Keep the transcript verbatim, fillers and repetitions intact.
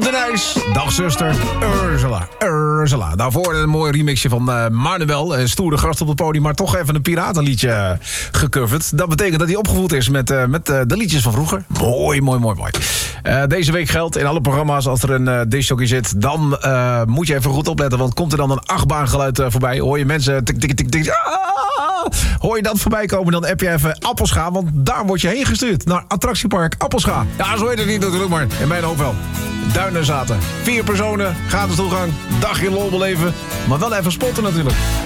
de Nijs. Dag zuster, Ursula. Ursula. Daarvoor een mooi remixje van uh, Manuel. Een stoere gast op het podium, maar toch even een piratenliedje gecoverd. Dat betekent dat hij opgevoed is met, uh, met uh, de liedjes van vroeger. Mooi, mooi, mooi, mooi. Uh, deze week geldt in alle programma's, als er een uh, discjockey zit, dan uh, moet je even goed opletten, want komt er dan een achtbaangeluid uh, voorbij, hoor je mensen tik, tik, tik, tik, ah! Hoor je dat voorbij komen, dan app je even Appelscha, want daar word je heen gestuurd. Naar attractiepark Appelscha. Ja, zo heet het niet natuurlijk, maar in mijn hoofd wel. Duinen zaten. Vier personen, gratis toegang, dagje lol beleven, maar wel even spotten natuurlijk.